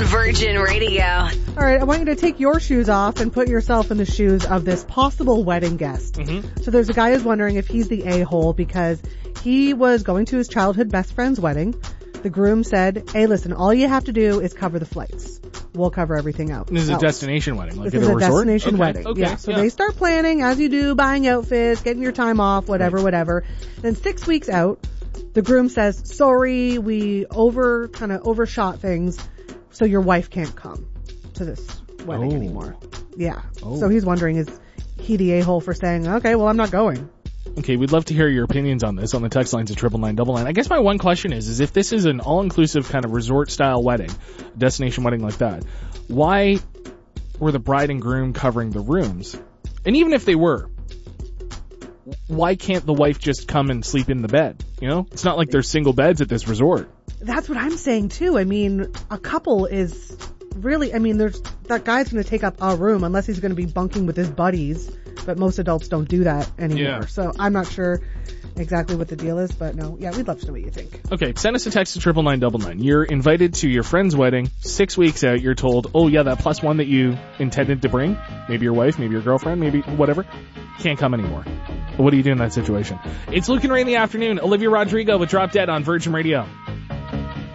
Virgin Radio. All right, I want you to take your shoes off and put yourself in the shoes of this possible wedding guest. Mm-hmm. So there's a guy who's wondering if he's the a-hole because he was going to his childhood best friend's wedding. The groom said, hey, listen, all you have to do is cover the flights. We'll cover everything out. This is a destination wedding, like this at is a a resort? destination wedding. Okay. Yeah. So they start planning, as you do, buying outfits, getting your time off, whatever. Then 6 weeks out, the groom says, sorry, we overshot things, so your wife can't come to this wedding anymore. Yeah. So he's wondering, is he the a-hole for saying, okay, well, I'm not going? Okay, we'd love to hear your opinions on this on the text lines at 99999. I guess my one question is if this is an all-inclusive kind of resort-style wedding, destination wedding like that, why were the bride and groom covering the rooms? And even if they were, why can't the wife just come and sleep in the bed? You know? It's not like there's single beds at this resort. That's what I'm saying, too. I mean, a couple is really, that guy's going to take up a room unless he's going to be bunking with his buddies. But most adults don't do that anymore. Yeah. So I'm not sure exactly what the deal is, but no. Yeah, we'd love to know what you think. Okay, send us a text to 99999. You're invited to your friend's wedding. 6 weeks out, you're told, oh yeah, that plus one that you intended to bring, maybe your wife, maybe your girlfriend, maybe whatever, can't come anymore. What do you do in that situation? It's Luke and Ray in the afternoon. Olivia Rodrigo with Drop Dead on Virgin Radio.